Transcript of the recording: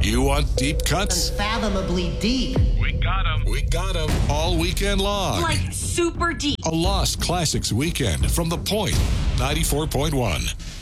You want deep cuts? Unfathomably deep. We got 'em. We got 'em all weekend long. Like super deep. A Lost Classics weekend from The Point 94.1.